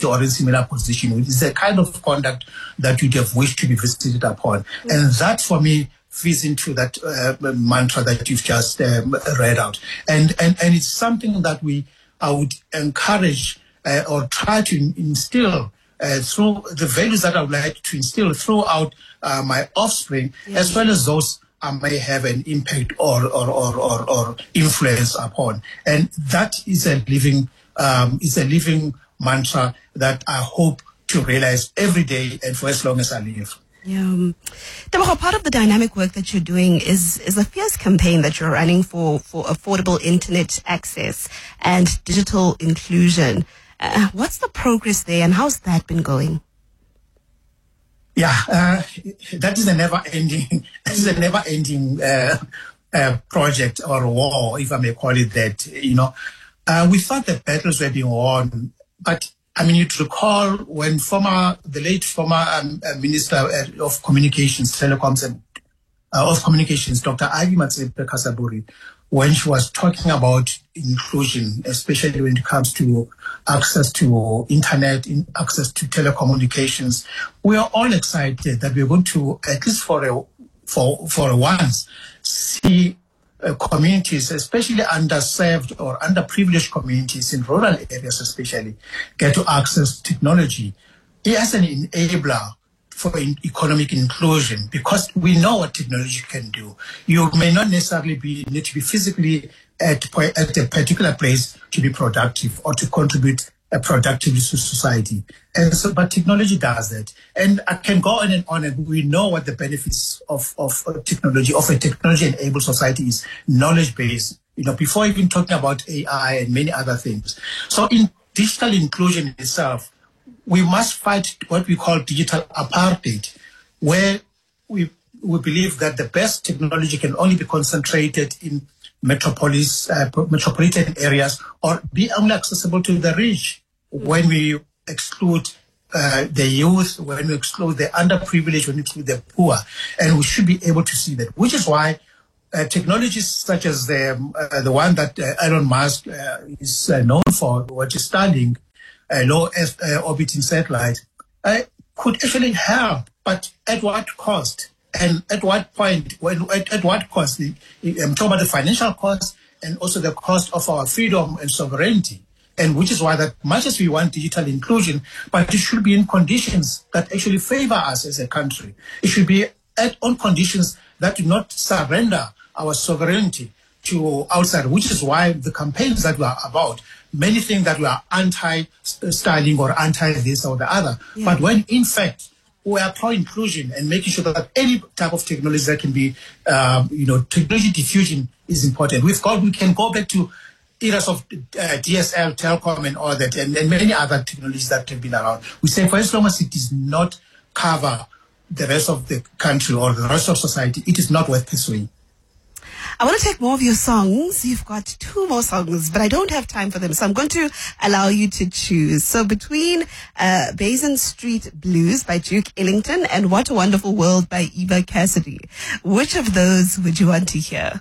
or in similar position with. It's the kind of conduct that you'd have wished to be visited upon. And that, for me, feeds into that mantra that you've just read out. And it's something that I would encourage or try to instill through the values that I would like to instill throughout my offspring, as well as those I may have an impact or influence upon. And that is a living mantra that I hope to realize every day and for as long as I live. Yeah. Tebogo, part of the dynamic work that you're doing is a fierce campaign that you're running for affordable internet access and digital inclusion. What's the progress there, and how's that been going? Yeah, that is a never-ending project or war, if I may call it that. We thought that battles were being won, but I mean, you'd recall when the late former Minister of Communications, Telecoms and of Communications, Dr. Ivy Matsepe-Cassaburi, when she was talking about inclusion, especially when it comes to access to internet, access to telecommunications, we are all excited that we're going to, at least for once, see communities, especially underserved or underprivileged communities in rural areas especially, get to access technology as an enabler for economic inclusion, because we know what technology can do. You may not necessarily need to be physically at a particular place to be productive or to contribute productively to society. And so, but technology does that. And I can go on, and we know what the benefits of technology, of a technology-enabled society is: knowledge-based, before even talking about AI and many other things. So in digital inclusion itself, we must fight what we call digital apartheid, where we believe that the best technology can only be concentrated in metropolitan areas or be only accessible to the rich. When we exclude the youth, when we exclude the underprivileged, when we exclude the poor, and we should be able to see that, which is why technologies such as the one that Elon Musk is known for, which is Starlink, low orbiting satellite, could actually help, but at what cost? And at what point, at what cost? I'm talking about the financial cost and also the cost of our freedom and sovereignty. And which is why that much as we want digital inclusion, but it should be in conditions that actually favor us as a country. It should be on conditions that do not surrender our sovereignty to outside, which is why the campaigns that we are about, many think that we are anti-Starlink or anti-this or the other. Yeah. But when in fact we are pro-inclusion and making sure that any type of technology that can be, technology diffusion is important. We can go back to eras of DSL, telecom, and all that, and many other technologies that have been around. We say for as long as it does not cover the rest of the country or the rest of society, it is not worth pursuing. I want to take more of your songs. You've got 2 more songs, but I don't have time for them, so I'm going to allow you to choose. So between Basin Street Blues by Duke Ellington and What a Wonderful World by Eva Cassidy, which of those would you want to hear?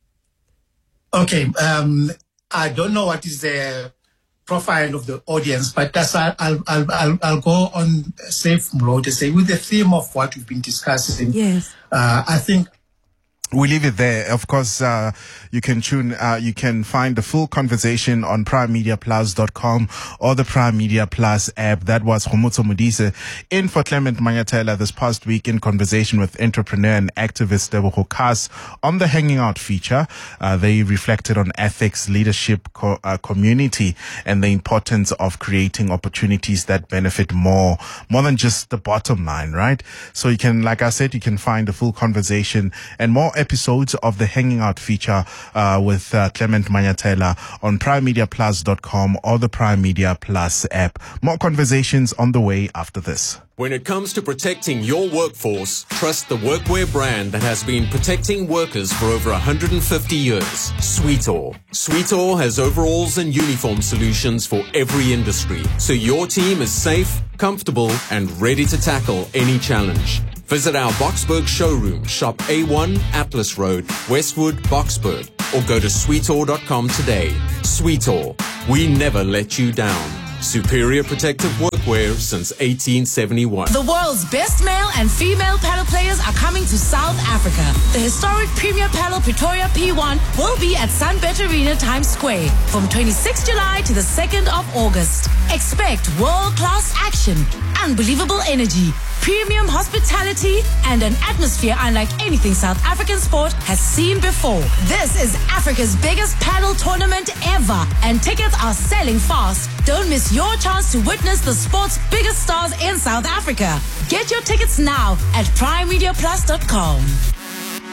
Okay, I don't know what is the profile of the audience, but that's I'll go on a safe road to say with the theme of what we've been discussing. Yes, I think. We leave it there. Of course, you can find the full conversation on primemediaplus.com or the Prime Media Plus app. That was Homotso Modise in for Clement Manyathela this past week in conversation with entrepreneur and activist Tebogo Kass on the Hanging Out feature. They reflected on ethics, leadership, community, and the importance of creating opportunities that benefit more than just the bottom line, right? So you can, like I said, you can find the full conversation and more episodes of the Hanging Out feature with Clement Manyathela on primemediaplus.com or the Prime Media Plus app. More conversations on the way after this. When it comes to protecting your workforce, trust the workwear brand that has been protecting workers for over 150 years. Sweetall. Sweetall has overalls and uniform solutions for every industry, so your team is safe, comfortable, and ready to tackle any challenge. Visit our Boksburg showroom, shop A1 Atlas Road, Westwood, Boksburg, or go to sweetall.com today. Sweetall, we never let you down. Superior protective workwear since 1871. The world's best male and female paddle players are coming to South Africa. The historic Premier Paddle Pretoria P1 will be at Sunbet Arena Times Square from 26 July to the 2nd of August. Expect world-class action, unbelievable energy, premium hospitality, and an atmosphere unlike anything South African sport has seen before. This is Africa's biggest paddle tournament ever, and tickets are selling fast. Don't miss your chance to witness the sport's biggest stars in South Africa. Get your tickets now at primemediaplus.com.